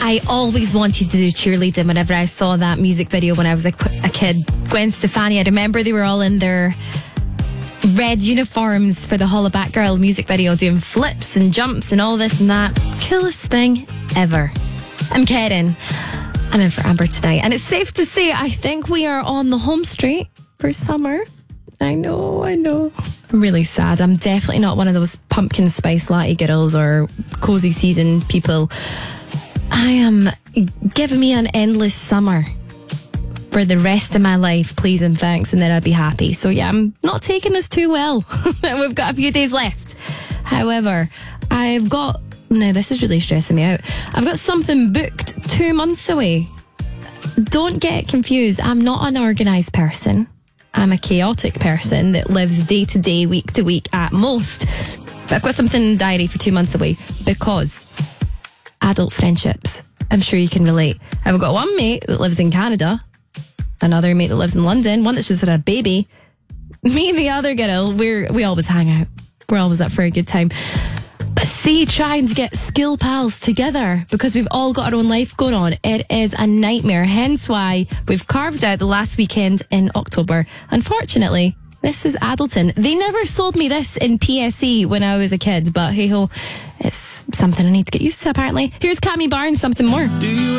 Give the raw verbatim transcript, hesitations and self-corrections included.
I always wanted to do cheerleading whenever I saw that music video when I was a, a kid. Gwen Stefani, I remember they were all in their red uniforms for the Hollaback Girl music video, doing flips and jumps and all this and that. Coolest thing ever. I'm kidding. I'm in for Amber tonight, and it's safe to say I think we are on the home straight for summer. I know, I know. I'm really sad. I'm definitely not one of those pumpkin spice latte girls or cozy season people. I am giving me an endless summer for the rest of my life, please and thanks, and then I'd be happy. So yeah, I'm not taking this too well. We've got a few days left. However, I've got... No, this is really stressing me out. I've got something booked two months away. Don't get confused. I'm not an organised person. I'm a chaotic person that lives day to day, week to week at most. But I've got something in the diary for two months away because adult friendships. I'm sure you can relate. I've got one mate that lives in Canada, another mate that lives in London, one that's just had a baby. Me and the other girl, we're, we always hang out. We're always up for a good time. But see, trying to get school pals together because we've all got our own life going on, it is a nightmare. Hence why we've carved out the last weekend in October. Unfortunately, this is Addleton. They never sold me this in P S E when I was a kid, but hey ho, it's something I need to get used to apparently. Here's Cammy Barnes, Something More. Do you